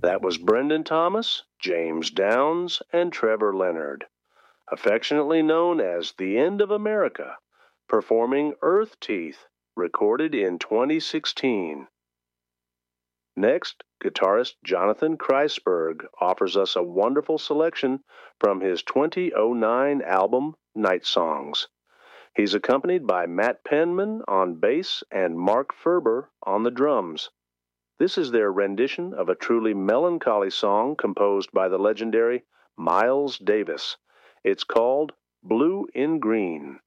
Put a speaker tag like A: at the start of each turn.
A: That was Brendan Thomas, James Downs, and Trevor Leonard, affectionately known as The End of America, performing Earth Teeth, recorded in 2016. Next, guitarist Jonathan Kreisberg offers us a wonderful selection from his 2009 album, Night Songs. He's accompanied by Matt Penman on bass and Mark Ferber on the drums. This is their rendition of a truly melancholy song composed by the legendary Miles Davis. It's called Blue in Green.